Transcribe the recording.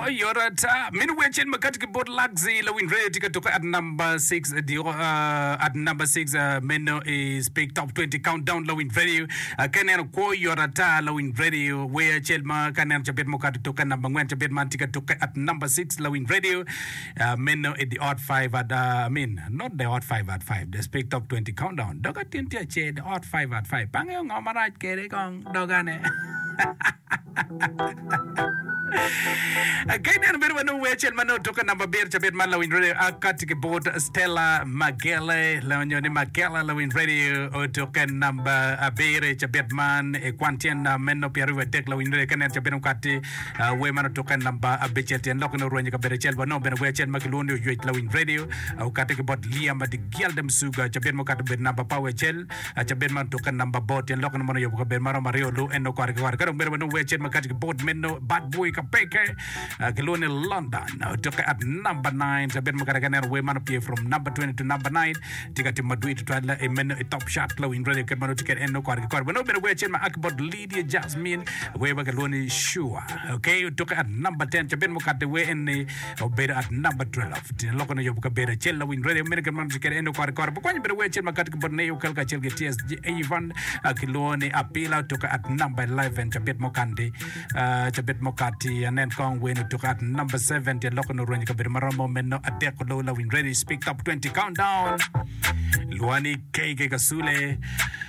Yorata, Minwich and Makatika Bot Laxi, Lowin Ready to at number 6. At number 6, Meno is picked up 20 countdown, Lowin Radio. Kanan Ko Yorata, Lowin Radio, where Chelma, Kanan Chabet Mokata took number 1, Chabet Mantika took at number 6, Lowin Radio. Meno at the odd 5 at, not the odd 5 at 5, they picked up 20 countdown. Dogatintia Che, the odd 5 at 5. Pangong, Amarat, Kerikong, Dogane. Again, and very well, which Mano took a number beer to bed Malowin Radio. I cut to boat Stella Magelle, Leonioni Magella, Lowin Radio, or token number a beer, a bedman, a quantian, Meno Pierre, take Lowin Radio, and Benocati, Wayman token number a bitchet and Locan Ronica Berechel, but no better way, Macalone, you Lowin Radio, or cutting about Liam, but the Gildem Suga, Jabedmocat bed number power gel, a Jabedman token number boat and Locan Mono, Benmaro Mario, and no Corrigan, no way, Macati boat, Meno, bad boy. Baker, Kiloni London, took at number 9, Sabet Makaragan, Wayman appear from number 20 to number 9, take to Madrid to try a top shot, low in Radio Camano to get no Corrigan, but no better way, my Akbot Lydia Jasmine, Weber Galoni Shua, okay, took at number 10, Sabet Mokat the way in the better at number 12, Locan Yoka better, Cello in Radio American Man to get no Corrigan, but when better way, Makat Boneo, Calca Chelgetias, Avon, Kiloni Apila took at number 11, Sabet Mokandi, Sabet Mokati. And then Kong Wayne took at number 7, the local Ronica Bermaramo Meno Adekolola Win Ready, picked up 20 countdown. Luani K. Gasule.